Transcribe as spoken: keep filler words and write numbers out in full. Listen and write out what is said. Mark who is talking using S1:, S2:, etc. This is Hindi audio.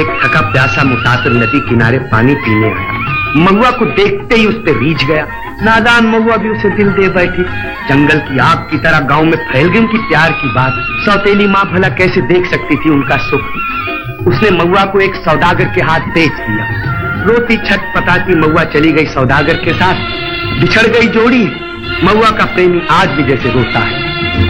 S1: एक थका प्यासा मुसाफिर नदी किनारे पानी पीने आया। महुआ को देखते ही उस पे रीझ गया। नादान महुआ भी उसे दिल दे बैठी। जंगल की आग की तरह गांव में फैल गई उनकी प्यार की बात। सौतेली माँ भला कैसे देख सकती थी उनका सुख। उसने महुआ को एक सौदागर के हाथ बेच दिया। रोती छटपटाती महुआ चली गई सौदागर के साथ। बिछड़ गई जोड़ी। महुआ का प्रेमी आज भी जैसे रोता है।